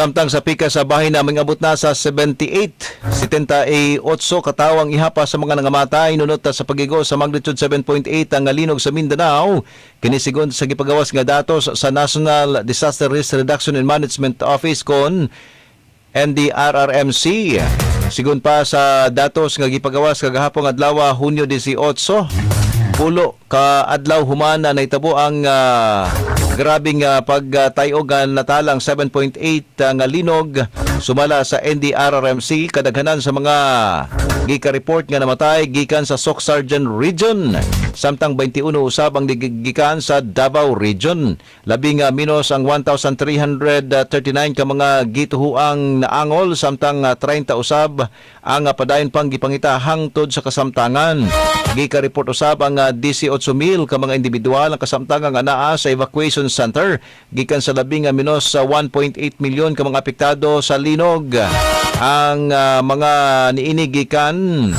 Samtang sa pika sa bahin naming abot na sa 78 katawang ihapa sa mga nangamatay nunot sa pagigo sa magnitude 7.8 ang linog sa Mindanao. Kinisigon sa gipagawas nga datos sa National Disaster Risk Reduction and Management Office kon NDRRMC. Sigon pa sa datos nga gipagawas kagahapon adlaw Hunyo 18, pulo ka adlaw human na naitabo ang grabing pagtayog nga natalang 7.8 nga linog sumala sa NDRRMC. Kadaghanan sa mga gika-report nga namatay gikan sa Soc-Sargen Region, samtang 21 usab ang gikan sa Davao Region. Labing minus ang 1,339 ka mga gituhuang naangol, samtang 30 usab ang padayon pang gipangita hangtod sa kasamtangan. Gika-report usab ang 18,000 ka mga individual ang kasamtangan nga naa sa evacuation center gikan sa labing minus 1.8 milyon ka mga apektado sa linog. Ang mga niini gikan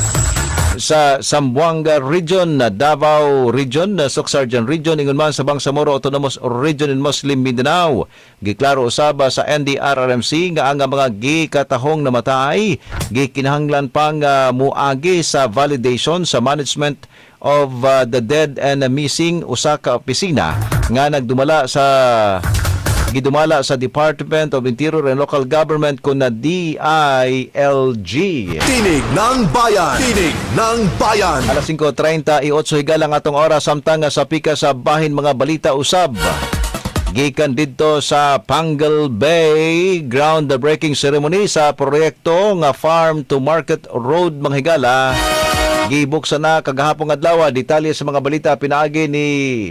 sa Zamboanga Region, Davao Region, Soc-Sargen Region, ingon man sa Bangsamoro Autonomous Region in Muslim Mindanao. Giklaro usab sa NDRRMC nga ang mga gikatahong namatay gikinahanglan pang muagi sa validation sa management of the dead and missing usa ka opisina nga gidumala sa Department of Interior and Local Government kun na DILG. Tinig ng Bayan! Tinig ng Bayan! Alas 5:38 higalang atong oras, samtang sa pika sa bahin mga balita usab. Gikan didto sa Pangal Bay, groundbreaking ceremony sa proyekto nga Farm to Market Road manghigala. Gibuksan na kagahapon adlaw. Detalye sa mga balita pinaagi ni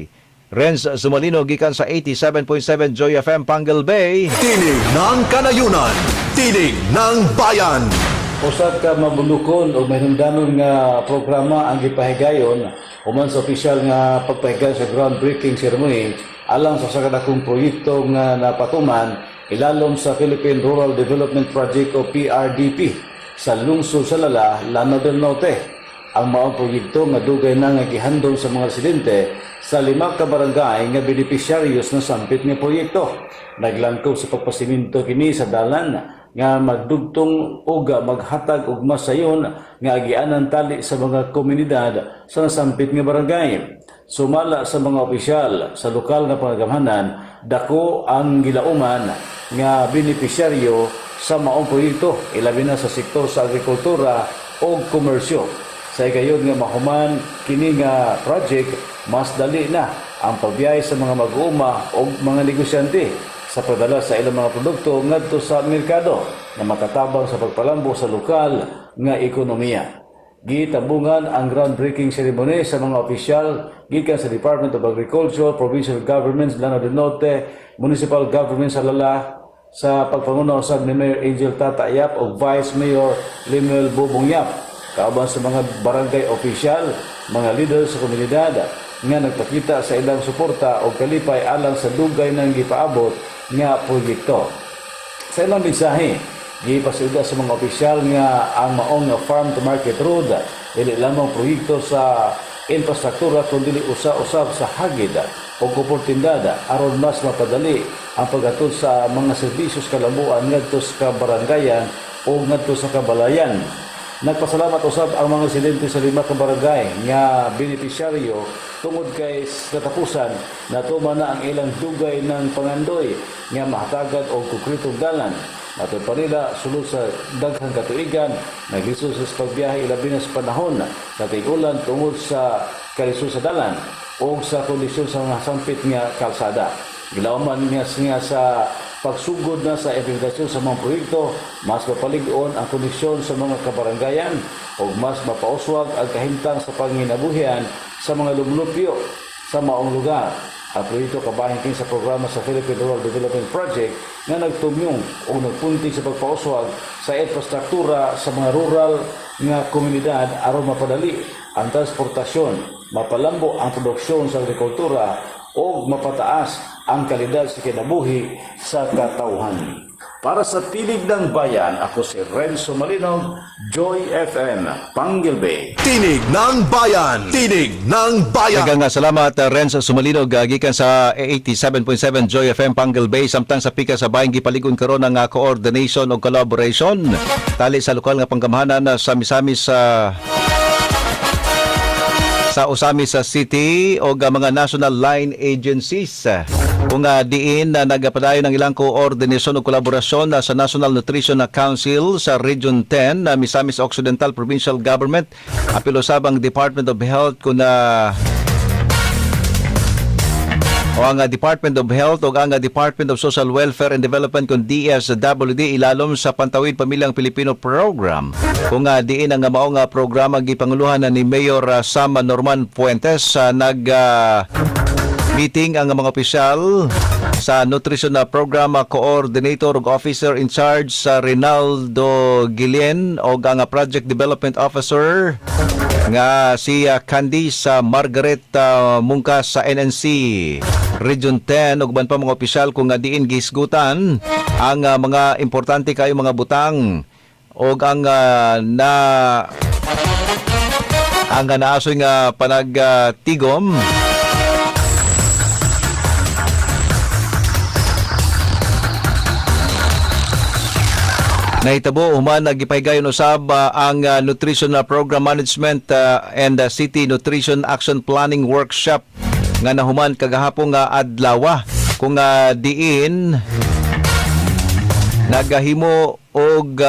Renz Zumalino gikan sa 87.7 Joy FM Pangal Bay. Tinig ng Kanayunan! Tinig ng Bayan! Usad ka mabulukon o mahimdanon nga programa ang gipahigayon human sa opisyal nga pagpahigayon sa groundbreaking ceremony alang sa sakadakong proyekto nga napatuman ilalom sa Philippine Rural Development Project o PRDP sa lungsod sa Lanao del Norte. Ang maong proyekto nga dugay na nga gihandom sa mga residente sa 5 ka barangay nga benepisyaryos ng sampit nga proyekto. Naglangkob sa pagpasiminto kini sa dalan nga magdugtong uga maghatag og masayon nga agianan tali sa mga komunidad sa nasampit nga barangay. Sumala sa mga opisyal sa lokal nga pangagamhanan, dako ang gilauman nga benepisyaryo sa maong proyekto, ilabi na sa sektor sa agrikultura o komersyo. Sa gayon nga mahuman kini nga project, mas dali na ang pagbiyahe sa mga mag-uuma o mga negosyante sa pagdala sa ilang mga produkto ngadto sa merkado na makatabang sa pagpalambo sa lokal nga ekonomiya. Gitabungan ang groundbreaking ceremony sa mga opisyal gikan sa Department of Agriculture, Provincial Governments, Lanao del Norte, Municipal Government sa Lala, sa pagpangunaw sa ni Mayor Angel Tata Yap o Vice Mayor Limuel Bubong Yap. Kauban sa mga barangay opisyal, mga leader sa komunidad nga nagpakita sa ilang suporta o kalipay alang sa dugay ng gipaabot nga proyekto. Sa ilang mensahe, gipasuda sa mga opisyal nga ang maong Farm to Market Road dili lamang proyekto sa infrastruktura kundi usa-usab sa hagid o oportunidad aron mas mapadali ang paghatod sa mga serbisyo sa kalambuan ngadto sa barangayan o ngadto sa kabalayan. Nagpasalamat usab ang mga residente sa 5 ka barangay nga benepisyaryo tungod kay katapusan natuma na ang ilang dugay ng pangandoy nga mahatagan og konkretong dalan. Matod pa nila sulod sa daghang katuigan naglisod sa pagbiyahe ilabi na sa panahon sa tigulan tungod sa kalisod sa dalan o sa kondisyon sa mga sampit nga kalsada. Gilauman niya sa pagsugod na sa implementasyon sa mga proyekto, mas mapalig-on ang kondisyon sa mga kabarangayan o mas mapauswag ang kahimtang sa panginabuhian sa mga lumulupyo sa maong lugar. Ang proyekto kabahin king sa programa sa Philippine Rural Development Project na nagtumyong o nagpunti sa pagpauswag sa infrastruktura sa mga rural nga komunidad aron mapadali ang transportasyon, mapalambo ang produksyon sa agrikultura o mapataas ang kalidad sa kinabuhi sa katawhan. Para sa Tinig ng Bayan, ako si Renzo Malinog, Joy FM, Panguil Bay. Tinig ng Bayan. Tinig ng Bayan. Daghang salamat Renzo Sumalinog gikan sa 87.7 Joy FM Panguil Bay samtang sa pika sa bayang gipaligon karon ang coordination o collaboration tali sa lokal nga panggamahanan sa Misamis sa Osamis City o mga national line agencies kung diin na nagapadayon ng ilang koordinasyon o kolaborasyon sa National Nutrition Council sa Region 10 na Misamis Occidental Provincial Government apilo sabang Department of Health kung o ang Department of Health o ang Department of Social Welfare and Development kung DSWD ilalom sa Pantawid Pamilyang Pilipino Program kung diin ang maong programa gipanguluhan ni Mayor Sam Norman Fuentes meeting ang mga opisyal sa Nutrition Program Coordinator ug Officer in Charge sa Rinaldo Guillen o ang Project Development Officer nga si Candice Margaret Mungkas sa NNC Region 10 ug ban pa mga opisyal kung diin gisgutan ang mga importante kayo mga butang o ang naasoy nga panagtigom nahitabo human nagipahigayon usab ang Nutrition Program Management and City Nutrition Action Planning Workshop nga nahuman kagahapon nga adlaw kung diin nagahimo og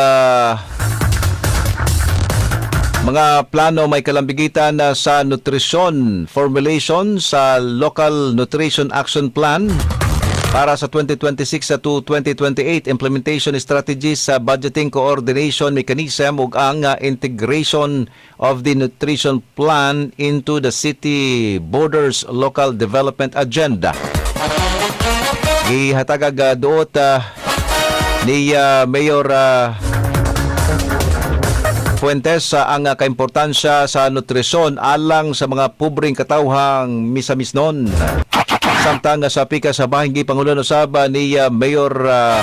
mga plano may kalambigitan sa nutrisyon formulation sa Local Nutrition Action Plan para sa 2026 to 2028 implementation strategies sa budgeting coordination mechanism ug ang integration of the nutrition plan into the city borders local development agenda. Gihatagag duot ni Mayor Fuentes ang kaimportansya sa nutrisyon alang sa mga pobreng katawhang misamisnon. Samtang sa pika sa bahing Pangulo usab ni Mayor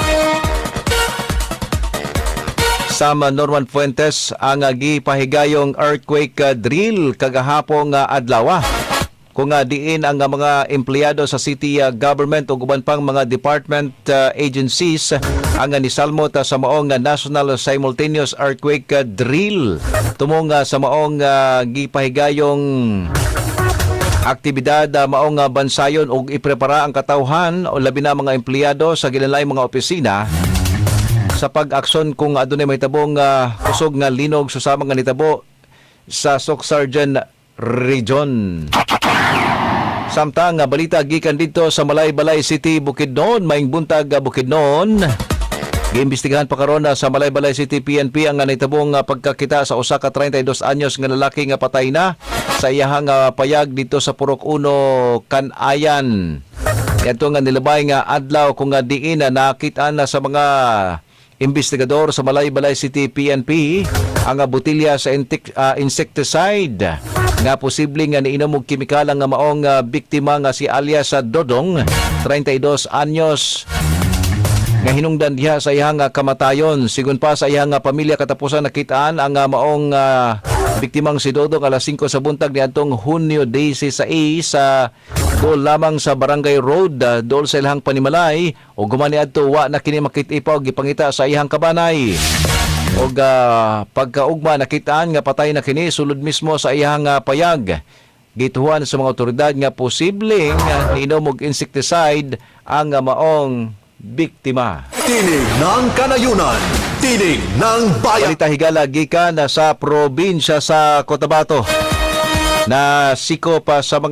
Sam Norman Fuentes ang gipahigayong earthquake drill kagahapon adlaw kung diin ang mga empleyado sa city government ug uban pang mga department agencies ang nisalmot sa maong national simultaneous earthquake drill tumong sa maong gipahigayong aktibidad maong bansayon ug iprepara ang katawhan o labi na mga empleyado sa ginalaing mga opisina sa pag-aksyon kung adunay mahitabong kusog nga linog susama nga nitabo sa Socsargen Region. Samtang balita gikan dito sa Malaybalay City, Bukidnon, maing buntag Bukidnon. Giimbestigahan pa karon sa Malaybalay City PNP ang naitabong pagkakita sa usa ka 32 anyos nga lalaki nga patay na sa iyahang payag dito sa Purok 1 Canayan. Ito nga nilabay nga adlaw kung diin na nakita na sa mga investigador sa Malaybalay City PNP ang botilya sa insecticide nga posible nga niinom og kimikal nga maong biktima nga si alias Dodong 32 anyos nga hinungdan diha sa iyang kamatayon. Sigun pa sa iyang pamilya katapusan nakitaan ang maong biktimang si Dodong alas 5 sa buntag niadtong Hunyo 16 sa dool lamang sa Barangay Road dool sa ilahang panimalay o gumani adto wa na kini makit-ipaw gipangita sa iyang kabanay. Og pagkaugma nakitaan nga patay na kini sulod mismo sa iyang payag. Gituhan sa mga otoridad nga posibleng niinom og insecticide ang maong biktima. Tinig ng Kanayunan. Tinig ng Bayan. Balita higala gikan sa probinsya sa Cotabato na sikop sa mga